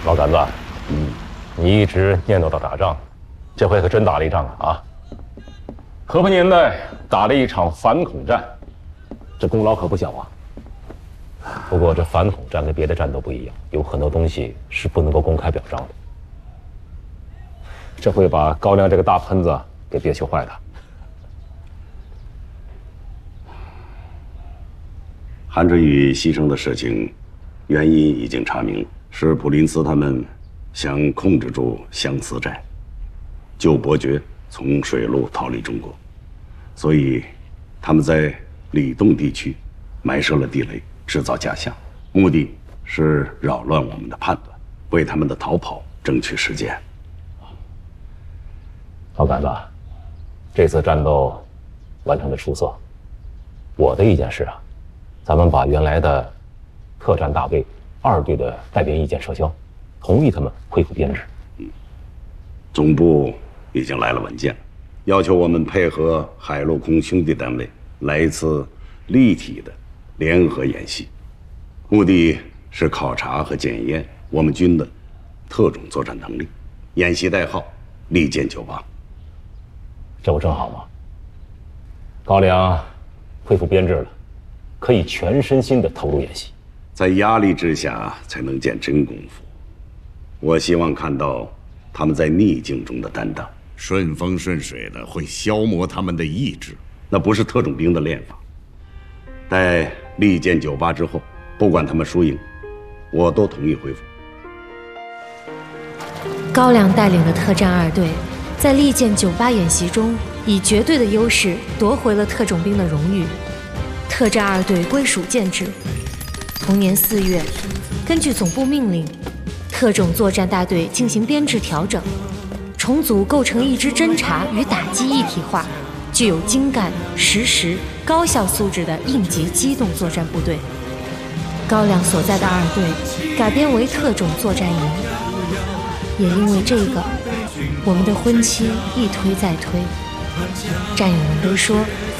老杆子，你一直念叨着打仗，这回可真打了一仗啊！和平年代打了一场反恐战，这功劳可不小啊。不过这反恐战跟别的战斗不一样，有很多东西是不能够公开表彰的。这会把高粱这个大喷子给憋屈坏的。 韩春雨牺牲的事情，原因已经查明，是普林斯他们想控制住相思寨，救伯爵从水路逃离中国，所以他们在里洞地区埋设了地雷，制造假象，目的是扰乱我们的判断，为他们的逃跑争取时间。 老杆子，这次战斗完成的出色。我的意见是啊，咱们把原来的特战大队2队的带编意见撤销，同意他们恢复编制。 总部已经来了文件，要求我们配合海陆空兄弟单位来一次立体的联合演习，目的是考察和检验我们军的特种作战能力。演习代号“利剑98”。 这不正好吗？高粱恢复编制了，可以全身心地投入演习。 在压力之下才能见真功夫。我希望看到他们在逆境中的担当。 顺风顺水的会消磨他们的意志， 那不是特种兵的练法。待利剑98之后，不管他们输赢，我都同意恢复。 高粱带领的特战2队在利剑98演习中，以绝对的优势夺回了特种兵的荣誉。特战2队归属建制。同年4月，根据总部命令，特种作战大队进行编制调整，重组构成一支侦察与打击一体化、具有精干、实时、高效素质的应急机动作战部队。高粱所在的2队改编为特种作战营。也因为这个，我们的婚期一推再推。战友们都说，